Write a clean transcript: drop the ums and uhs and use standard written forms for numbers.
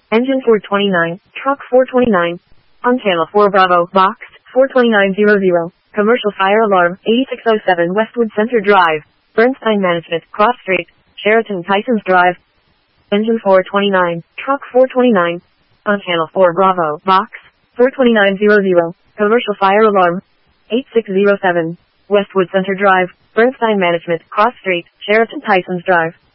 Engine 429, Truck 429. On channel 4 Bravo, Box 42900. Commercial fire alarm, 8607 Westwood Center Drive, Bernstein Management, Cross Street, Sheraton Tysons Drive. Engine 429, Truck 429. On channel 4 Bravo, Box 42900. Commercial fire alarm, 8607 Westwood Center Drive, Bernstein Management, Cross Street, Sheraton Tysons Drive.